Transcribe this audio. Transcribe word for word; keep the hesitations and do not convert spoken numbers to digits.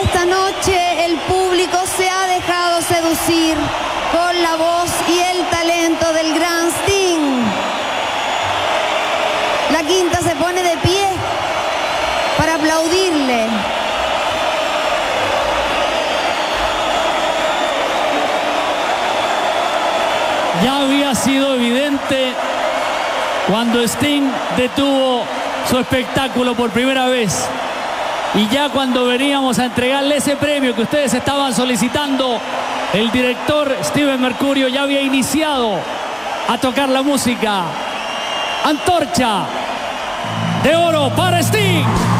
esta noche el público se ha dejado seducir con la voz y el talento del gran Sting. La quinta se pone de pie para aplaudirle. Ya había sido evidente cuando Sting detuvo su espectáculo por primera vez. Y ya cuando veníamos a entregarle ese premio que ustedes estaban solicitando, el director Steven Mercurio ya había iniciado a tocar la música. Antorcha de oro para Sting.